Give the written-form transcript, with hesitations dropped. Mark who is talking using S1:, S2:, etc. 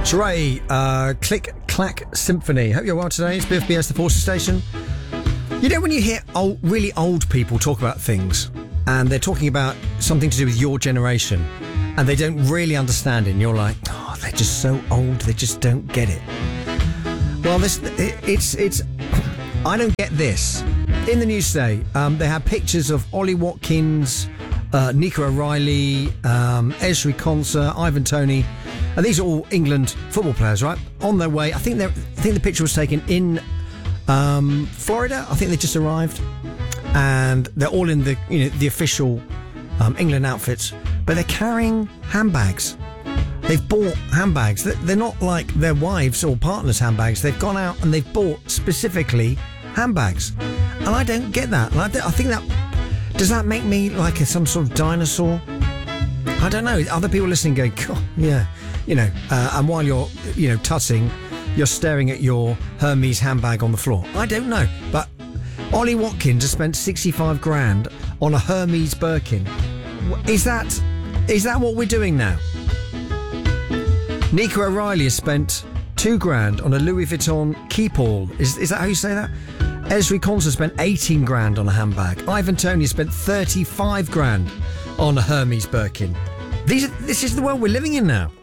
S1: Dre, Click Clack Symphony. Hope you're well today. It's Biff BS, the Forces Station. You know when you hear really old people talk about things and they're talking about something to do with your generation and they don't really understand it and you're like, oh, they're just so old, they just don't get it. Well, it's I don't get this. In the news today, they have pictures of Ollie Watkins, Nico O'Reilly, Ezri Konsa, Ivan Toney. And these are all England football players, right? On their way. I think the picture was taken in Florida. I think they just arrived, and they're all in the official England outfits. But they're carrying handbags. They've bought handbags. They're not like their wives' or partners' handbags. They've gone out and they've bought specifically handbags. And I don't get that. And I think that does that make me like some sort of dinosaur? I don't know. Other people listening going, God, yeah. And while you're, tutting, you're staring at your Hermes handbag on the floor. I don't know, but Ollie Watkins has spent 65 grand on a Hermes Birkin. Is that what we're doing now? Nico O'Reilly has spent 2 grand on a Louis Vuitton Keepall. Is that how you say that? Ezri Konsa spent 18 grand on a handbag. Ivan Toney spent 35 grand on a Hermes Birkin. This is the world we're living in now.